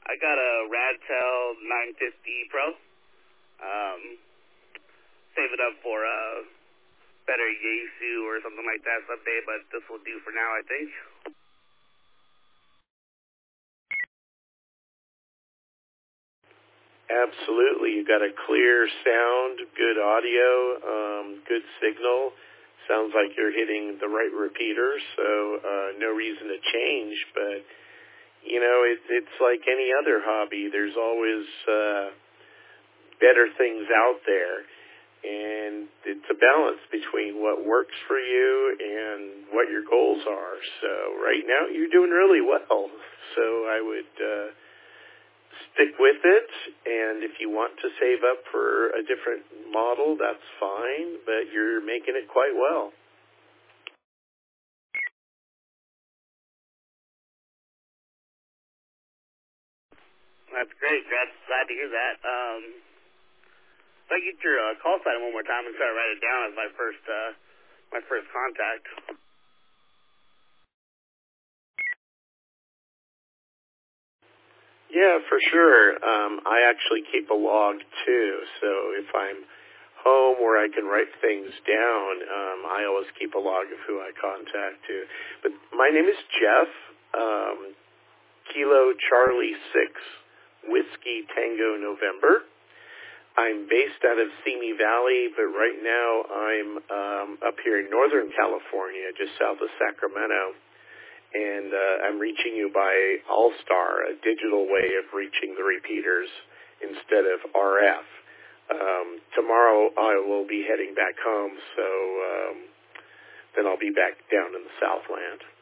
I got a Radtel 950 Pro. Save it up for a better Yaesu or something like that someday, but this will do for now, I think. Absolutely. You got a clear sound, good audio, good signal. Sounds like you're hitting the right repeaters, so no reason to change. But, it's like any other hobby. There's always better things out there. And it's a balance between what works for you and what your goals are. So right now you're doing really well. So I would stick with it. And if you want to save up for a different model, that's fine. But you're making it quite well. That's great. Glad to hear that. If I get your call sign one more time and try to write it down as my first contact. Yeah, for sure. I actually keep a log too. So if I'm home where I can write things down, I always keep a log of who I contact too. But my name is Jeff. Kilo Charlie 6 Whiskey Tango November. I'm based out of Simi Valley, but right now I'm up here in Northern California, just south of Sacramento, and I'm reaching you by All-Star, a digital way of reaching the repeaters instead of RF. Tomorrow I will be heading back home, so then I'll be back down in the Southland.